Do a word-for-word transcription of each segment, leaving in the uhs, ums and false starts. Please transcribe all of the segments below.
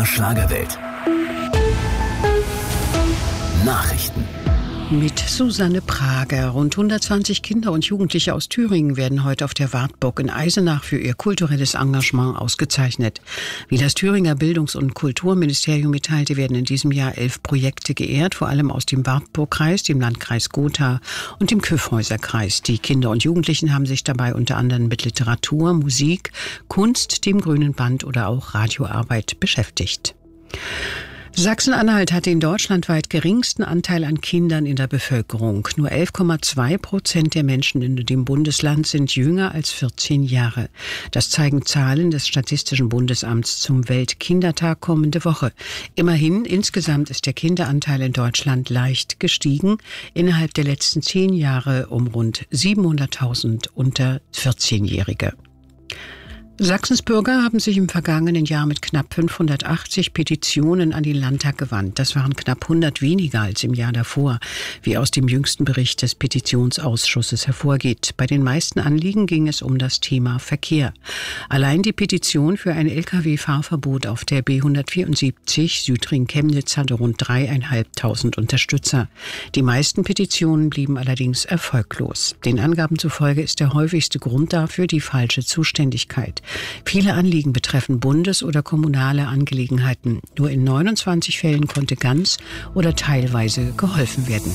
Schlagerwelt. Nachrichten. Mit Susanne Prager. Rund hundertzwanzig Kinder und Jugendliche aus Thüringen werden heute auf der Wartburg in Eisenach für ihr kulturelles Engagement ausgezeichnet. Wie das Thüringer Bildungs- und Kulturministerium mitteilte, werden in diesem Jahr elf Projekte geehrt, vor allem aus dem Wartburgkreis, dem Landkreis Gotha und dem Kyffhäuserkreis. Die Kinder und Jugendlichen haben sich dabei unter anderem mit Literatur, Musik, Kunst, dem Grünen Band oder auch Radioarbeit beschäftigt. Sachsen-Anhalt hat den deutschlandweit geringsten Anteil an Kindern in der Bevölkerung. Nur elf Komma zwei Prozent der Menschen in dem Bundesland sind jünger als vierzehn Jahre. Das zeigen Zahlen des Statistischen Bundesamts zum Weltkindertag kommende Woche. Immerhin, insgesamt ist der Kinderanteil in Deutschland leicht gestiegen. Innerhalb der letzten zehn Jahre um rund siebenhunderttausend unter vierzehnjährige. Sachsens Bürger haben sich im vergangenen Jahr mit knapp fünfhundertachtzig Petitionen an den Landtag gewandt. Das waren knapp hundert weniger als im Jahr davor, wie aus dem jüngsten Bericht des Petitionsausschusses hervorgeht. Bei den meisten Anliegen ging es um das Thema Verkehr. Allein die Petition für ein L K W-Fahrverbot auf der B hundertvierundsiebzig Südring-Chemnitz hatte rund dreieinhalbtausend Unterstützer. Die meisten Petitionen blieben allerdings erfolglos. Den Angaben zufolge ist der häufigste Grund dafür die falsche Zuständigkeit. Viele Anliegen betreffen bundes- oder kommunale Angelegenheiten. Nur in neunundzwanzig Fällen konnte ganz oder teilweise geholfen werden.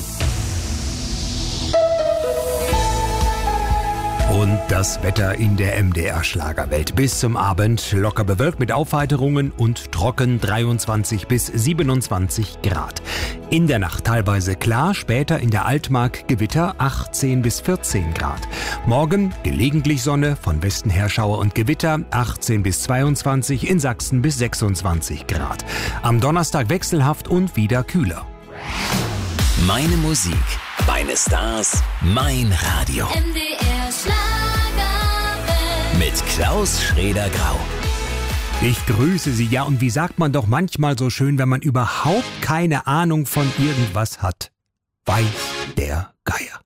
Und das Wetter in der M D R-Schlagerwelt. Bis zum Abend locker bewölkt mit Aufheiterungen und trocken dreiundzwanzig bis siebenundzwanzig Grad. In der Nacht teilweise klar, später in der Altmark Gewitter achtzehn bis vierzehn Grad. Morgen gelegentlich Sonne, von Westen her Schauer und Gewitter achtzehn bis zweiundzwanzig, in Sachsen bis sechsundzwanzig Grad. Am Donnerstag wechselhaft und wieder kühler. Meine Musik, meine Stars, mein Radio. M D R Schlagerwelt. Mit Klaus Schrader-Grau. Ich grüße Sie. Ja, und wie sagt man doch manchmal so schön, wenn man überhaupt keine Ahnung von irgendwas hat? Weiß der Geier.